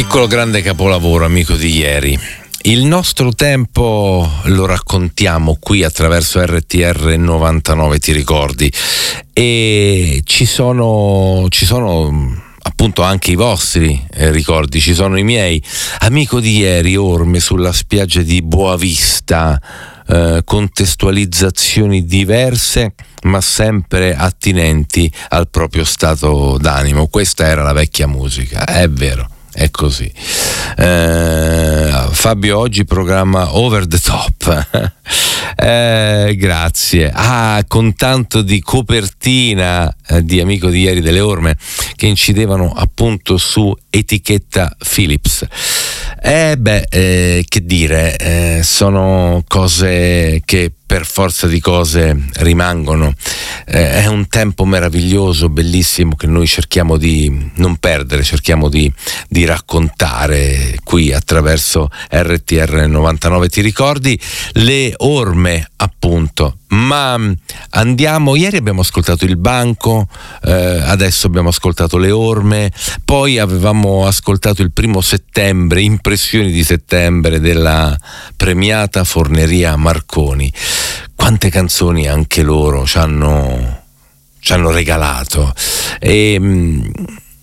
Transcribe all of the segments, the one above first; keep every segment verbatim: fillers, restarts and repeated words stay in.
Piccolo grande capolavoro, amico di ieri. Il nostro tempo lo raccontiamo qui attraverso R T R novantanove, ti ricordi? E ci sono, ci sono appunto anche i vostri eh, ricordi, ci sono i miei. Amico di ieri, orme sulla spiaggia di Boavista, eh, contestualizzazioni diverse ma sempre attinenti al proprio stato d'animo. Questa era la vecchia musica, è vero. È così. Eh, Fabio oggi programma Over the Top. eh, grazie. Ah, con tanto di copertina eh, di Amico di ieri delle orme che incidevano appunto su etichetta Philips. Eh beh, eh, che dire, eh, sono cose che per forza di cose rimangono. Eh, è un tempo meraviglioso, bellissimo, che noi cerchiamo di non perdere, cerchiamo di, di raccontare qui attraverso R T R novantanove. Ti ricordi? Le orme, appunto. Ma andiamo, ieri abbiamo ascoltato il banco, eh, adesso abbiamo ascoltato le orme, poi avevamo ascoltato il primo settembre, impressioni di settembre della premiata Forneria Marconi. Quante canzoni anche loro ci hanno, ci hanno regalato. E mh,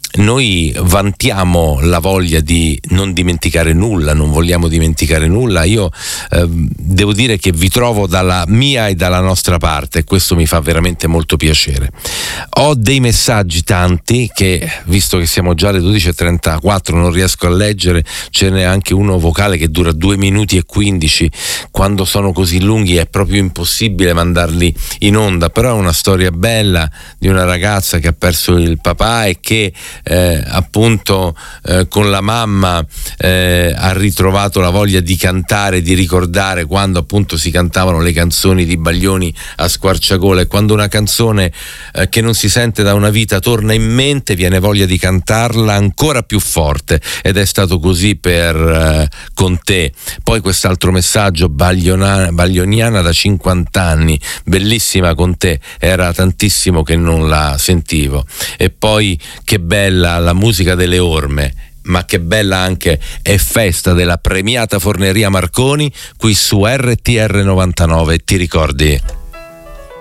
noi vantiamo la voglia di non dimenticare nulla, non vogliamo dimenticare nulla. Io eh, devo dire che vi trovo dalla mia e dalla nostra parte, e questo mi fa veramente molto piacere. Ho dei messaggi tanti che, visto che siamo già alle dodici e trentaquattro, non riesco a leggere. Ce n'è anche uno vocale che dura due minuti e quindici. Quando sono così lunghi è proprio impossibile mandarli in onda, però è una storia bella di una ragazza che ha perso il papà e che Eh, appunto eh, con la mamma eh, ha ritrovato la voglia di cantare, di ricordare quando appunto si cantavano le canzoni di Baglioni a squarciagola, e quando una canzone eh, che non si sente da una vita torna in mente, viene voglia di cantarla ancora più forte, ed è stato così per eh, Con te. Poi quest'altro messaggio, Bagliona, Baglioniana da cinquanta anni, bellissima Con te, era tantissimo che non la sentivo. E poi che bella la musica delle orme, ma che bella anche è festa della premiata Forneria Marconi qui su R T R novantanove, ti ricordi?